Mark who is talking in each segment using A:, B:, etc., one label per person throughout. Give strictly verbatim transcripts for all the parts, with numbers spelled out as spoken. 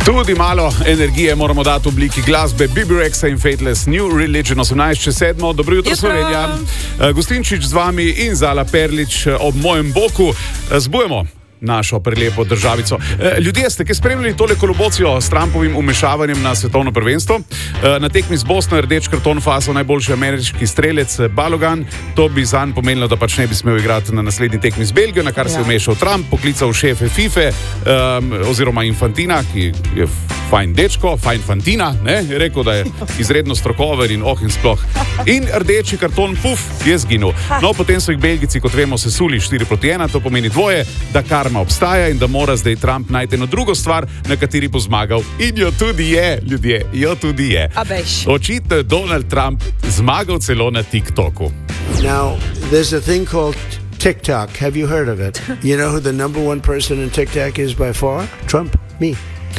A: Tudi malo energije moramo dati v obliki glasbe B B Rexa in Fateless New Religion osemnajst čez sedmo. Dobro jutro, Slovenija. Gustinčič z vami in Zala Perlič ob mojem boku. Zbujemo našo prelepo državico. Ljudje, ste, ki spremljali tole kolobocijo s Trumpovim umešavanjem na svetovno prvenstvo, na tekmi z Bosno rdeč karton faso najboljši ameriški strelec Balogan, to bi zanj pomenilo, da pač ne bi smel igrati na naslednji tekmi z Belgijo, na kar se je umešal Trump, poklical šefe FIFA um, oziroma Infantina, ki je fajn dečko, fajn fantina, ne, je rekel, da je izredno strokoven in oh in sploh. In rdeči karton, puf, je zginil. No, potem so jih Belgici, kot vemo, sesuli štiri proti ena, to pomeni dvoje, da karma obstaja in da mora zdaj Trump najti eno drugo stvar, na kateri bo zmagal. In jo tudi je, ljudje, jo tudi je. Očitno je Donald Trump zmagal celo na TikToku.
B: Now, there's a thing called TikTok. Have you heard of it? You know who the number one person in TikTok is by far? Trump, me.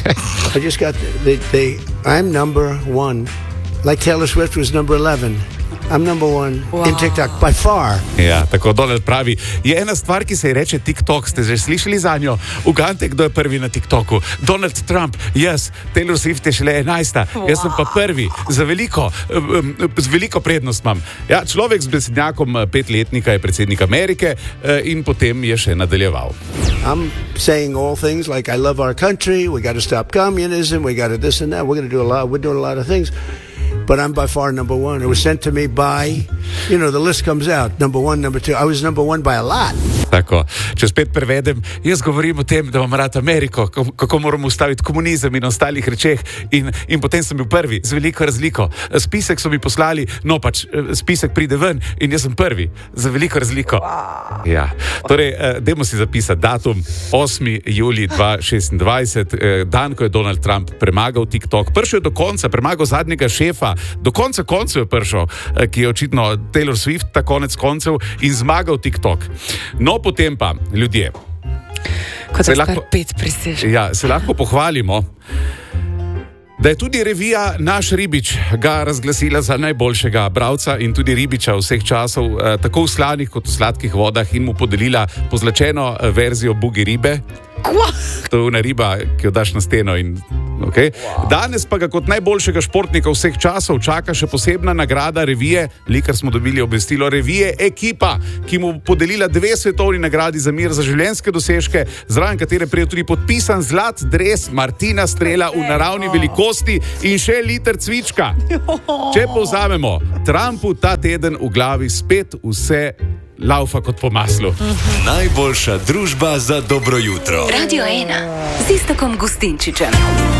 B: I just got, they, they, I'm number one. Like Taylor Swift was number eleven. I'm number one wow. in TikTok, by far.
A: Ja, tako Donald pravi. Je ena stvar, ki se je reče TikTok, ste že slišali za njo? Ugante, kdo je prvi na TikToku? Donald Trump, jaz. Taylor Swift je šele enajsta. Wow. Jaz sem pa prvi. Za veliko, z veliko prednost imam. Ja, človek z besednjakom petletnika je predsednik Amerike in potem je še nadaljeval.
B: I'm saying all things like I love our country, we got to stop communism, we got to this and that, we're going to do a lot, we're doing a lot of things. But I'm by far number one. It was sent to me by, you know, the list comes out. Number one, number two. I was number one by a lot.
A: Tako, če spet prevedem, jaz govorim o tem, da imam rad Ameriko, kako moramo ustaviti komunizem in ostalih rečeh in, in potem sem bil prvi, z veliko razliko. Spisek so mi poslali, no pač, spisek pride ven in jaz sem prvi, z veliko razliko. Wow. Ja, torej, dajmo si zapisati datum, osmi julij dva tisoč šestindvajset, dan, ko je Donald Trump premagal TikTok. Prišel je do konca, premagal zadnjega šefa, do konca koncev je prišel, ki je očitno Taylor Swift, ta konec koncev, in zmagal TikTok. No, potem pa, ljudje,
C: kot se lahko, pet
A: ja, se lahko pohvalimo, da je tudi revija Naš Ribič ga razglasila za najboljšega bralca in tudi ribiča vseh časov, eh, tako v slanih kot v sladkih vodah, in mu podelila pozlačeno verzijo Bugi ribe. Kva? To je una riba, ki jo daš na steno in okay. Wow. Danes pa ga kot najboljšega športnika vseh časov čaka še posebna nagrada revije, likar smo dobili obvestilo revije Ekipa, ki mu podelila dve svetovni nagradi za mir, za življenjske dosežke, zraven katere prije tudi podpisan zlat dres Martina Strela v naravni velikosti in še liter cvička. Če povzamemo, Trumpu ta teden v glavi spet vse laufa kot po maslu.
D: Uh-huh. Najboljša družba za dobro jutro.
E: Radio ena z Iztokom Gustinčičem.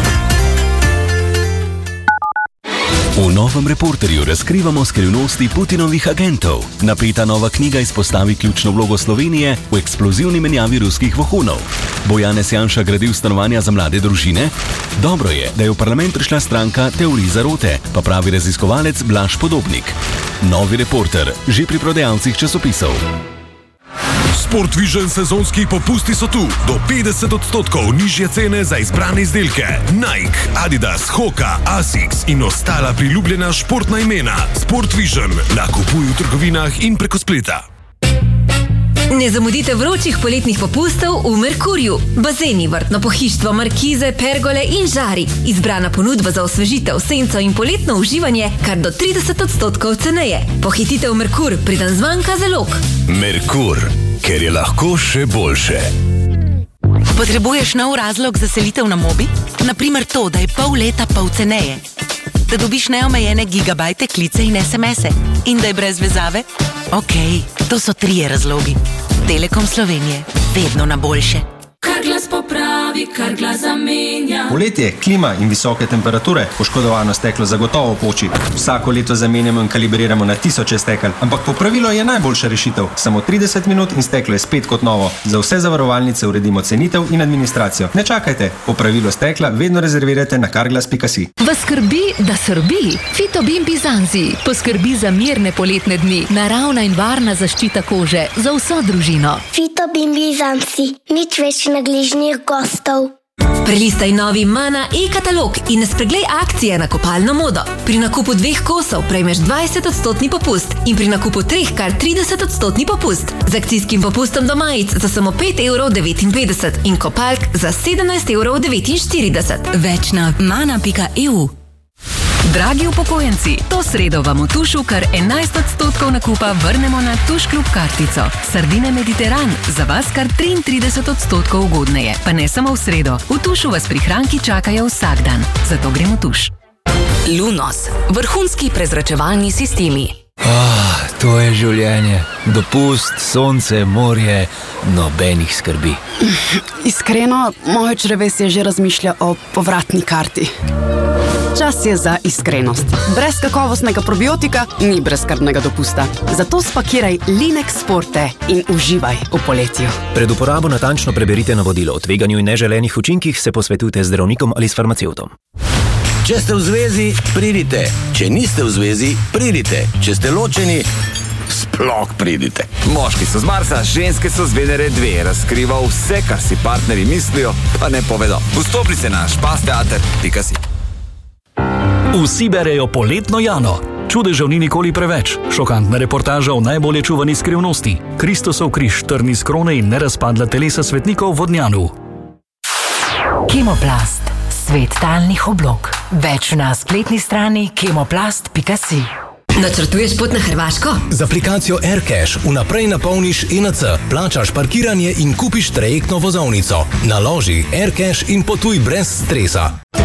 D: V novem Reporterju razkrivamo skrivnosti Putinovih agentov. Napeta nova knjiga izpostavi ključno vlogo Slovenije v eksplozivni menjavi ruskih vohunov. Bo Janez Janša gradil stanovanja za mlade družine? Dobro je, da je v parlament prišla stranka Teorij zarote, pa pravi raziskovalec Blaž Podobnik. Novi Reporter, že pri prodajalcih časopisov.
F: Sportvision sezonski popusti so tu. Do petdeset odstotkov nižje cene za izbrane izdelke. Nike, Adidas, Hoka, Asics in ostala priljubljena športna imena. Sportvision, nakupuj v trgovinah in preko spleta.
G: Ne zamudite vročih poletnih popustov v Merkurju. Bazeni, vrtno pohištvo, markize, pergole in žari. Izbrana ponudba za osvežitev, senco in poletno uživanje kar do trideset odstotkov ceneje. Pohitite v Merkur, preden zmanjka zalog.
D: Merkur, ker je lahko še boljše.
E: Potrebuješ nov razlog za selitev na Mobi? Naprimer to, da je pol leta pol ceneje. Da dobiš neomejene gigabajte, klice in es em ese. In da je brez vezave? Okej, to so trije razlogi. Telekom Slovenije, vedno na boljše.
H: Kar glas popravi, kar glas zamenja.
I: Poletje, klima in visoke temperature, poškodovano steklo zagotovo poči. Vsako leto zamenjamo in kalibriramo na tisoče stekel, ampak popravilo je najboljša rešitev. Samo trideset minut in steklo je spet kot novo. Za vse zavarovalnice uredimo cenitev in administracijo. Ne čakajte, popravilo stekla vedno rezervirajte na karglas pika si.
J: Vas skrbi, da srbi? Fitobin Bizanzi poskrbi za mirne poletne dni. Naravna in varna zaščita kože za vso družino.
K: Fitobin Bizanzi, nič več nagližnih gostov.
G: Prelistaj novi Mana e-katalog in spreglej akcije na kopalno modo. Pri nakupu dveh kosov prejmeš dvajset odstotni popust in pri nakupu treh kar trideset odstotni popust. Z akcijskim popustom do majic za samo pet evrov devetinpetdeset in kopalk za sedemnajst evrov devetinštirideset.
E: Več na mana pika e u. Dragi upokojenci, to sredo vam v Tušu kar enajst odstotkov nakupa vrnemo na Tuš klub kartico. Sardine Mediteran, za vas kar triintrideset odstotkov ugodneje. Pa ne samo v sredo, v Tušu vas prihranki čakajo vsak dan. Zato gremo v Tuš.
K: Lunos, vrhunski prezračevalni sistemi.
L: Ah, to je življenje. Dopust, sonce, morje, nobenih skrbi.
M: Iskreno, moje črevesje že razmišlja o povratni karti. Čas je za iskrenost. Brez kakovostnega probiotika ni brezskrbnega dopusta. Zato spakiraj Linex Forte in uživaj v poletju.
N: Pred uporabo natančno preberite navodilo o tveganju in neželenih učinkih, se posvetujte z zdravnikom ali s farmacevtom.
O: Če ste v zvezi, pridite. Če niste v zvezi, pridite. Če ste ločeni, sploh pridite.
P: Moški so z Marsa, ženske so z Venere dve. Razkriva vse, kar si partnerji mislijo, pa ne povedo. Vstopnice na špasteater pika si.
Q: Vsi berejo poletno Jano. Čudežev ni nikoli preveč. Šokantna reportaža o najbolje čuvani skrivnosti. Kristusov križ, trni z krone in nerazpadla telesa svetnikov v Vodnjanu.
E: Kemoplast. Svet talnih oblog. Več na spletni strani kemoplast pika si.
G: Načrtuješ pot na Hrvaško?
R: Z aplikacijo AirCash vnaprej napolniš E N C, plačaš parkiranje in kupiš trajektno vozovnico. Naloži AirCash in potuj brez stresa.